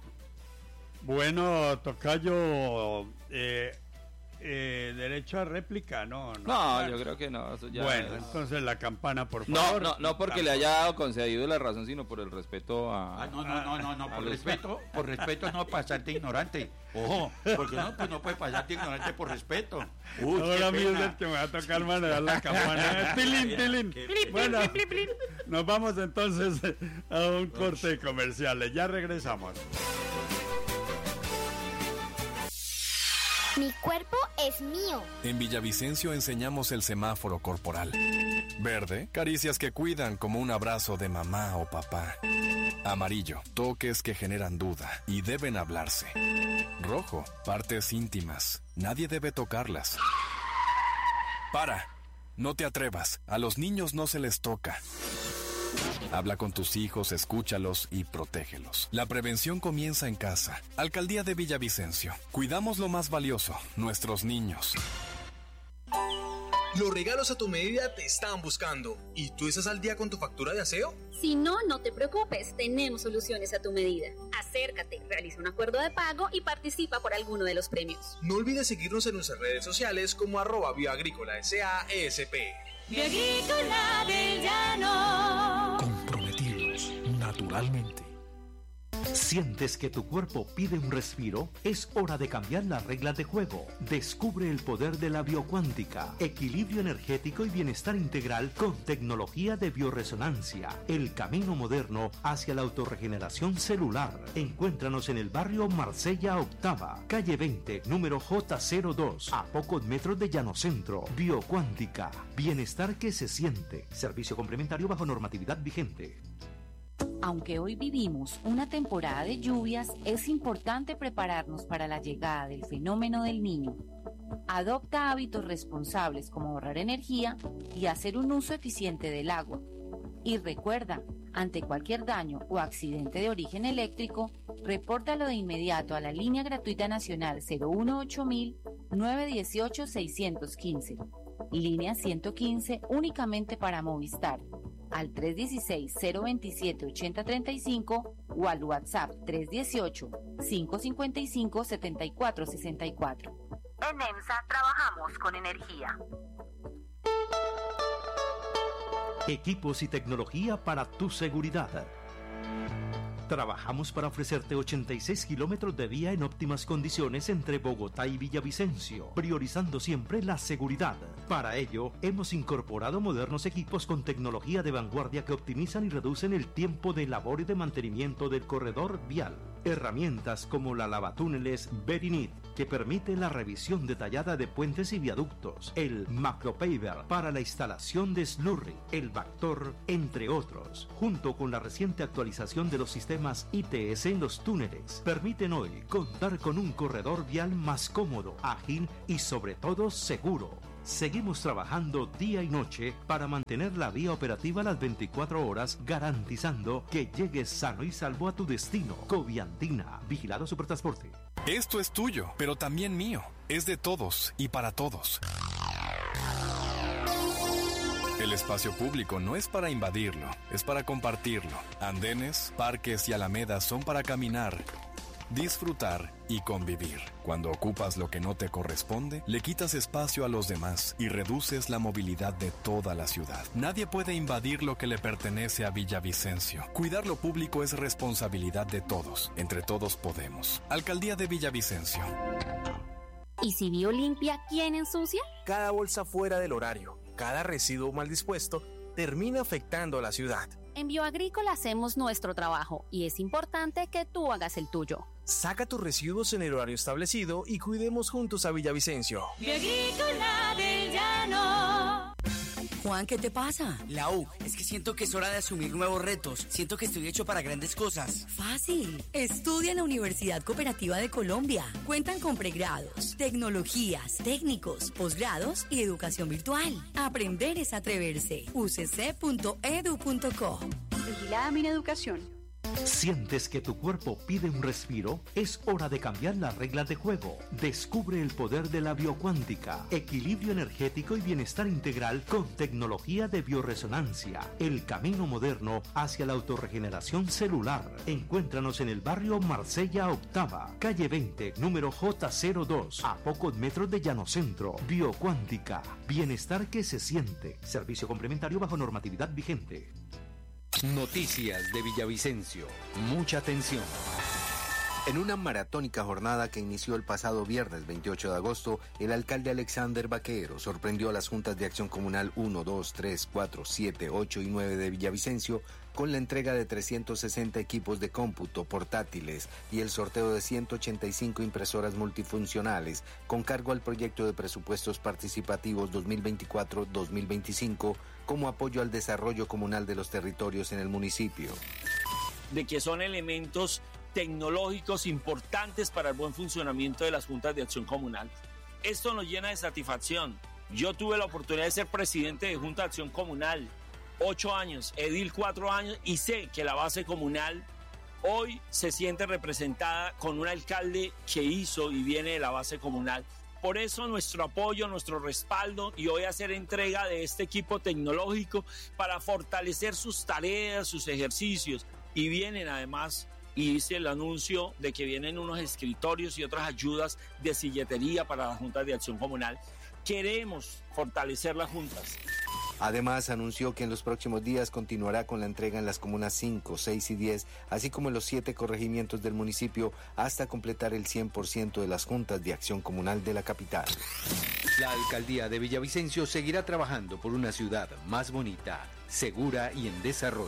Bueno, tocayo, eh, eh, derecho a réplica, no, no. No, yo creo que no. Eso ya bueno, es- entonces la campana, por No, favor. no, no porque le haya concedido la razón, sino por el respeto a. Ah, no, no, no, no, no, a por los- respeto, por respeto no pasarte ignorante. Ojo, porque no, pues no puedes pasarte ignorante por respeto. Uy, Ahora a qué mí es pena. el que me va a tocar manejar la campana. Tilín, tilín. Bueno, nos vamos entonces a un corte de comerciales. Ya regresamos. Mi cuerpo es mío. En Villavicencio enseñamos el semáforo corporal. Verde, caricias que cuidan como un abrazo de mamá o papá. Amarillo, toques que generan duda y deben hablarse. Rojo, partes íntimas. Nadie debe tocarlas. Para, no te atrevas. A los niños no se les toca. Habla con tus hijos, escúchalos y protégelos. La prevención comienza en casa. Alcaldía de Villavicencio. Cuidamos lo más valioso, nuestros niños. Los regalos a tu medida te están buscando. ¿Y tú estás al día con tu factura de aseo? Si no, no te preocupes, tenemos soluciones a tu medida. Acércate, realiza un acuerdo de pago y participa por alguno de los premios. No olvides seguirnos en nuestras redes sociales como arroba bioagrícola S A E S P. Bioagrícola del Llano. Comprometidos naturalmente. ¿Sientes que tu cuerpo pide un respiro? Es hora de cambiar las reglas de juego. Descubre el poder de la biocuántica, equilibrio energético y bienestar integral con tecnología de bioresonancia. El camino moderno hacia la autorregeneración celular. Encuéntranos en el barrio Marsella Octava, calle veinte, número J cero dos, a pocos metros de Llano Centro. Biocuántica, bienestar que se siente. Servicio complementario bajo normatividad vigente. Aunque hoy vivimos una temporada de lluvias, es importante prepararnos para la llegada del fenómeno del Niño. Adopta hábitos responsables como ahorrar energía y hacer un uso eficiente del agua. Y recuerda, ante cualquier daño o accidente de origen eléctrico, repórtalo de inmediato a la línea gratuita nacional cero uno ocho mil, nueve uno ocho, seis uno cinco. Línea ciento quince únicamente para Movistar. Al tres uno seis, cero dos siete, ocho cero tres cinco o al WhatsApp tres uno ocho, cinco cinco cinco, siete cuatro seis cuatro. En EMSA trabajamos con energía. Equipos y tecnología para tu seguridad. Trabajamos para ofrecerte ochenta y seis kilómetros de vía en óptimas condiciones entre Bogotá y Villavicencio, priorizando siempre la seguridad. Para ello, hemos incorporado modernos equipos con tecnología de vanguardia que optimizan y reducen el tiempo de labor y de mantenimiento del corredor vial. Herramientas como la lavatúneles Verinit, que permite la revisión detallada de puentes y viaductos, el Macropaver para la instalación de slurry, el Vactor, entre otros, junto con la reciente actualización de los sistemas I T S en los túneles, permiten hoy contar con un corredor vial más cómodo, ágil y sobre todo seguro. Seguimos trabajando día y noche para mantener la vía operativa las veinticuatro horas, garantizando que llegues sano y salvo a tu destino. Coviandina, Vigilado Supertransporte. Esto es tuyo, pero también mío. Es de todos y para todos. El espacio público no es para invadirlo, es para compartirlo. Andenes, parques y alamedas son para caminar, disfrutar y convivir. Cuando ocupas lo que no te corresponde, le quitas espacio a los demás y reduces la movilidad de toda la ciudad. Nadie puede invadir lo que le pertenece a Villavicencio. Cuidar lo público es responsabilidad de todos. Entre todos podemos. Alcaldía de Villavicencio. ¿Y si Biolimpia quién ensucia? Cada bolsa fuera del horario, cada residuo mal dispuesto, termina afectando a la ciudad. En Bioagrícola hacemos nuestro trabajo y es importante que tú hagas el tuyo. Saca tus residuos en el horario establecido y cuidemos juntos a Villavicencio. Bioagrícola del Llano. Juan, ¿qué te pasa? Lau, es que siento que es hora de asumir nuevos retos. Siento que estoy hecho para grandes cosas. Fácil. Estudia en la Universidad Cooperativa de Colombia. Cuentan con pregrados, tecnologías, técnicos, posgrados y educación virtual. Aprender es atreverse. u c c punto e d u punto co. Vigilada Mineducación. ¿Sientes que tu cuerpo pide un respiro? Es hora de cambiar las reglas de juego. Descubre el poder de la biocuántica, equilibrio energético y bienestar integral con tecnología de bioresonancia. El camino moderno hacia la autorregeneración celular. Encuéntranos en el barrio Marsella Octava, calle veinte, número J cero dos, a pocos metros de Llanocentro. Biocuántica, bienestar que se siente. Servicio complementario bajo normatividad vigente. Noticias de Villavicencio. Mucha atención. En una maratónica jornada que inició el pasado viernes veintiocho de agosto, el alcalde Alexander Vaquero sorprendió a las juntas de acción comunal uno, dos, tres, cuatro, siete, ocho y nueve de Villavicencio con la entrega de trescientos sesenta equipos de cómputo portátiles y el sorteo de ciento ochenta y cinco impresoras multifuncionales con cargo al proyecto de presupuestos participativos dos mil veinticuatro dos mil veinticinco como apoyo al desarrollo comunal de los territorios en el municipio. De que son elementos tecnológicos importantes para el buen funcionamiento de las juntas de acción comunal. Esto nos llena de satisfacción. Yo tuve la oportunidad de ser presidente de Junta de Acción Comunal, ocho años, edil cuatro años, y sé que la base comunal hoy se siente representada con un alcalde que hizo y viene de la base comunal. Por eso nuestro apoyo, nuestro respaldo y hoy hacer entrega de este equipo tecnológico para fortalecer sus tareas, sus ejercicios. Y vienen además, y hice el anuncio de que vienen unos escritorios y otras ayudas de silletería para las juntas de acción comunal. Queremos fortalecer las juntas. Además, anunció que en los próximos días continuará con la entrega en las comunas cinco, seis y diez, así como en los siete corregimientos del municipio, hasta completar el cien por ciento de las juntas de acción comunal de la capital. La alcaldía de Villavicencio seguirá trabajando por una ciudad más bonita, segura y en desarrollo.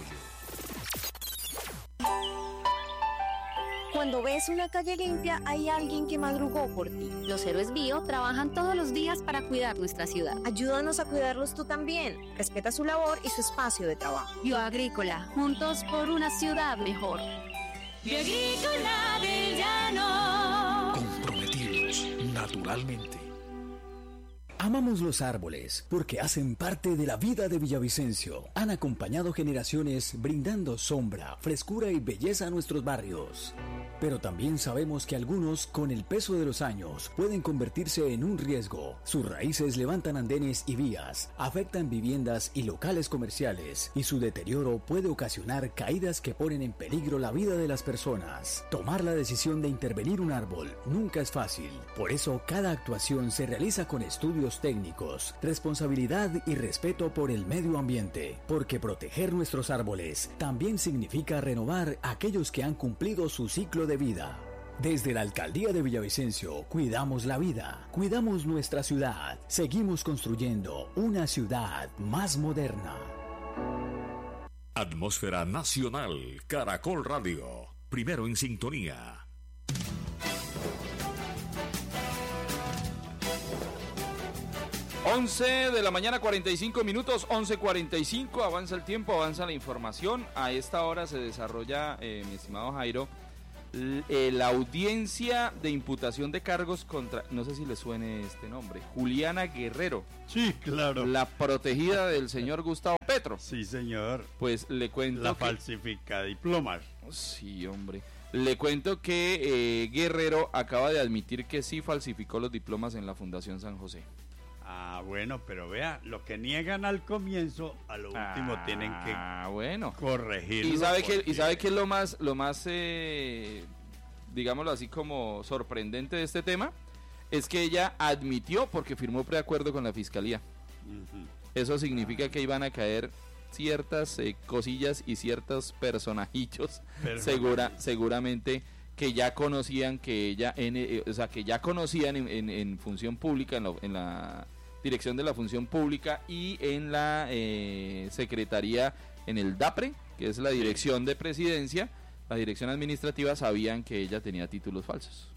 Cuando ves una calle limpia, hay alguien que madrugó por ti. Los héroes bio trabajan todos los días para cuidar nuestra ciudad. Ayúdanos a cuidarlos tú también. Respeta su labor y su espacio de trabajo. Bioagrícola, juntos por una ciudad mejor. Bioagrícola del Llano. Comprometidos naturalmente. Amamos los árboles porque hacen parte de la vida de Villavicencio. Han acompañado generaciones brindando sombra, frescura y belleza a nuestros barrios. pero también sabemos que algunos, con el peso de los años, pueden convertirse en un riesgo. Sus raíces levantan andenes y vías, afectan viviendas y locales comerciales, y su deterioro puede ocasionar caídas que ponen en peligro la vida de las personas. Tomar la decisión de intervenir un árbol nunca es fácil. Por eso, cada actuación se realiza con estudios técnicos, responsabilidad y respeto por el medio ambiente, porque proteger nuestros árboles también significa renovar aquellos que han cumplido su ciclo de vida. Desde la Alcaldía de Villavicencio, cuidamos la vida, cuidamos nuestra ciudad, seguimos construyendo una ciudad más moderna. Atmósfera Nacional, Caracol Radio, primero en sintonía. once de la mañana, cuarenta y cinco minutos, once cuarenta y cinco, avanza el tiempo, avanza la información. A esta hora se desarrolla, eh, mi estimado Jairo, l- eh, la audiencia de imputación de cargos contra, no sé si le suene este nombre, Juliana Guerrero. Sí, claro. La protegida del señor Gustavo Petro. Sí, señor. Pues le cuento La que... falsifica diplomas. Sí, hombre. Le cuento que eh, Guerrero acaba de admitir que sí falsificó los diplomas en la Fundación San José. Ah, bueno, pero vea, lo que niegan al comienzo, a lo último ah, tienen que bueno. corregirlo. Y sabe que porque... y sabe que es lo más lo más eh, digámoslo así como sorprendente de este tema es que ella admitió porque firmó preacuerdo con la fiscalía. Uh-huh. Eso significa ah. que iban a caer ciertas eh, cosillas y ciertos personajillos segura seguramente que ya conocían que ella en, eh, o sea que ya conocían en, en, en función pública en, lo, en la dirección de la función pública y en la eh, secretaría, en el DAPRE, que es la dirección de presidencia, la dirección administrativa, sabían que ella tenía títulos falsos.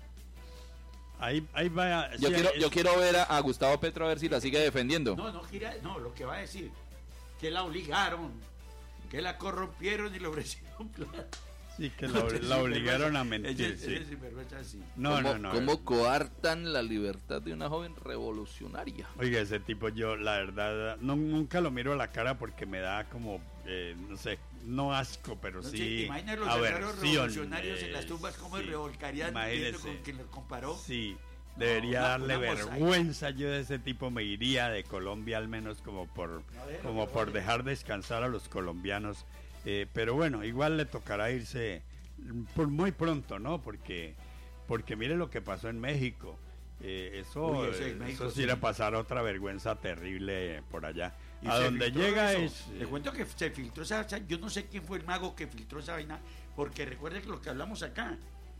Ahí, ahí va. Yo, sí, quiero, es... yo quiero ver a, a Gustavo Petro a ver si la sigue defendiendo. No, no, gira, no, lo que va a decir, que la obligaron, que la corrompieron y le ofrecieron plata. Sí, que la, la obligaron a mentir. Ella, ella sí. sí. No, ¿Cómo, no, no. ¿Cómo coartan la libertad de una joven revolucionaria? Oiga, ese tipo yo, la verdad, no, nunca lo miro a la cara porque me da como, eh, no sé, no asco, pero no, sí, sí imagina los aversión. revolucionarios en las tumbas como sí, revolcarían viendo con quien lo comparó. Sí, debería no, darle una vergüenza. Yo de ese tipo me iría de Colombia al menos como por, no, como por dejar descansar a los colombianos. Eh, pero bueno, igual le tocará irse por muy pronto, ¿no? Porque porque mire lo que pasó en México. Eh, eso Uy, ese, México, eso sí era pasar otra vergüenza terrible por allá. Y a donde llega eso. es... Le cuento que se filtró esa... Yo no sé quién fue el mago que filtró esa vaina, porque recuerde que lo que hablamos acá,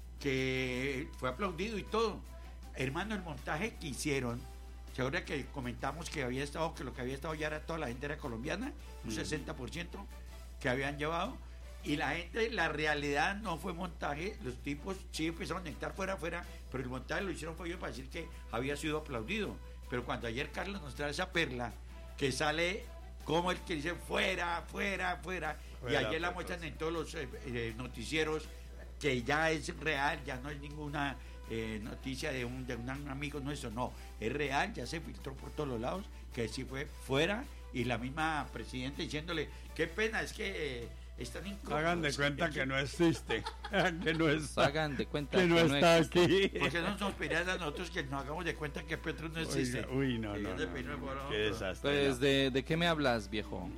que fue aplaudido y todo. Hermano, el montaje que hicieron, ¿se acuerda que comentamos que había estado, que lo que había estado ya era toda la gente era colombiana? Un mm. sesenta por ciento que habían llevado, y la gente, la realidad no fue montaje, los tipos sí empezaron a entrar fuera, fuera, pero el montaje lo hicieron fue yo para decir que había sido aplaudido, pero cuando ayer Carlos nos trae esa perla, que sale como el que dice fuera, fuera, fuera, fuera y ayer la muestran en todos los eh, eh, noticieros, que ya es real, ya no es ninguna eh, noticia de un, de un amigo nuestro, no, es real, ya se filtró por todos los lados, que sí fue fuera, y la misma presidenta diciéndole, qué pena, es que eh, están incómodos. Hagan de cuenta que no existe, que no está, hagan de cuenta que, que no está existe. aquí. Porque no nos pidieran a nosotros que nos hagamos de cuenta que Petro no existe. Oiga, uy, no, no, no, no, qué desastre. Pues, ¿de, ¿de qué me hablas, viejo?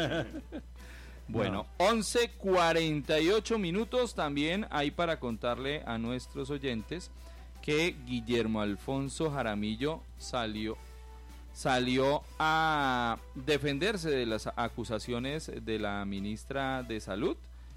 Bueno, no. once cuarenta y ocho minutos también hay para contarle a nuestros oyentes que Guillermo Alfonso Jaramillo salió salió a defenderse de las acusaciones de la ministra de Salud.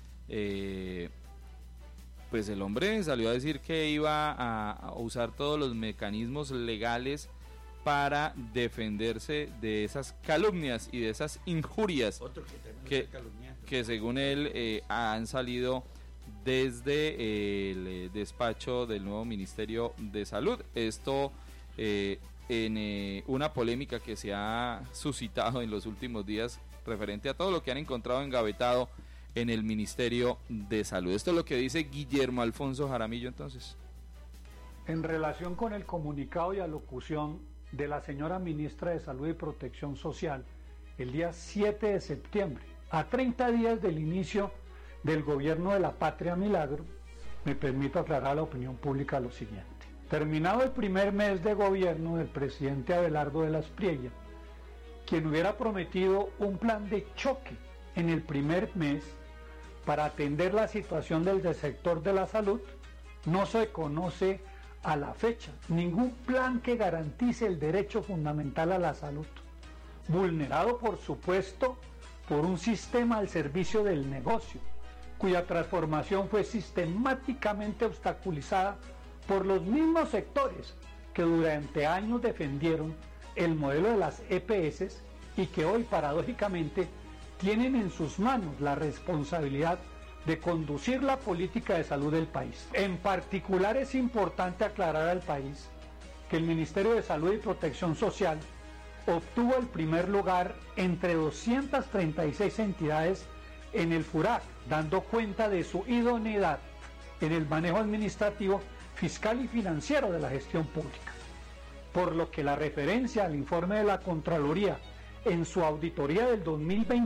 Eh, pues el hombre salió a decir que iba a, a usar todos los mecanismos legales para defenderse de esas calumnias y de esas injurias que, que según él eh, han salido desde eh, el despacho del nuevo Ministerio de Salud. Esto eh, en eh, una polémica que se ha suscitado en los últimos días referente a todo lo que han encontrado engavetado en el Ministerio de Salud. Esto es lo que dice Guillermo Alfonso Jaramillo entonces. En relación con el comunicado y alocución de la señora ministra de Salud y Protección Social, el día siete de septiembre, a treinta días del inicio del gobierno de la Patria Milagro, me permito aclarar a la opinión pública lo siguiente. Terminado el primer mes de gobierno del presidente Abelardo de la Espriella, quien hubiera prometido un plan de choque en el primer mes para atender la situación del sector de la salud, no se conoce a la fecha ningún plan que garantice el derecho fundamental a la salud, vulnerado por supuesto por un sistema al servicio del negocio, cuya transformación fue sistemáticamente obstaculizada por los mismos sectores que durante años defendieron el modelo de las E P S y que hoy paradójicamente tienen en sus manos la responsabilidad de conducir la política de salud del país. En particular es importante aclarar al país que el Ministerio de Salud y Protección Social obtuvo el primer lugar entre doscientas treinta y seis entidades en el FURAC, dando cuenta de su idoneidad en el manejo administrativo, fiscal y financiero de la gestión pública. Por lo que la referencia al informe de la Contraloría en su auditoría del dos mil veinte